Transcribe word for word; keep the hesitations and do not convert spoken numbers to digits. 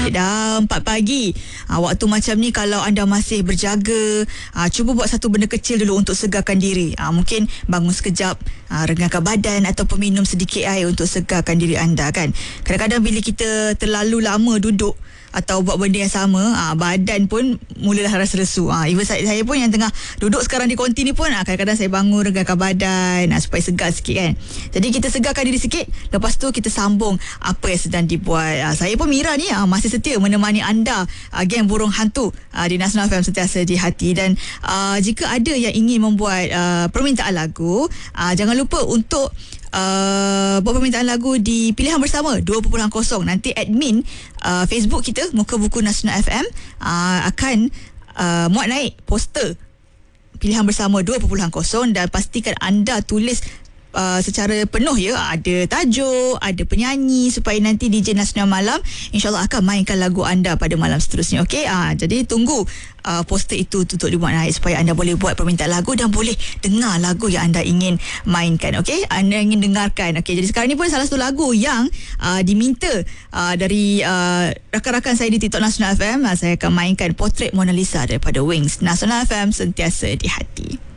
Dah empat pagi. Ha, waktu macam ni kalau anda masih berjaga, ha, cuba buat satu benda kecil dulu untuk segarkan diri. Ha, mungkin bangun sekejap, ha, rengangkan badan ataupun minum sedikit air untuk segarkan diri anda kan. Kadang-kadang bila kita terlalu lama duduk atau buat benda yang sama, ha, badan pun mulalah rasa lesu. Ha, even saya, saya pun yang tengah duduk sekarang di konti ni pun, ha, kadang-kadang saya bangun regangkan badan, ha, supaya segar sikit kan. Jadi kita segarkan diri sikit, lepas tu kita sambung apa yang sedang dibuat. Ha, saya pun Mira ni ha, masih setia menemani anda, ha, geng burung hantu ha, di Nasional F M sentiasa di hati. Dan uh, jika ada yang ingin membuat uh, permintaan lagu, uh, jangan lupa untuk Uh, buat permintaan lagu di Pilihan Bersama dua titik kosong. Nanti admin uh, Facebook kita Muka Buku Nasional F M uh, akan uh, muat naik poster Pilihan Bersama dua titik kosong dan pastikan anda tulis Uh, secara penuh ya, ada tajuk, ada penyanyi, supaya nanti D J Nasional Malam InsyaAllah akan mainkan lagu anda pada malam seterusnya. Okey, uh, jadi tunggu uh, poster itu untuk dibuat naik supaya anda boleh buat permintaan lagu dan boleh dengar lagu yang anda ingin mainkan. Okey, anda ingin dengarkan. Okey, jadi sekarang ni pun salah satu lagu yang uh, diminta uh, dari uh, rakan-rakan saya di TikTok Nasional F M. uh, Saya akan mainkan Potret Mona Lisa daripada Wings. Nasional F M sentiasa di hati.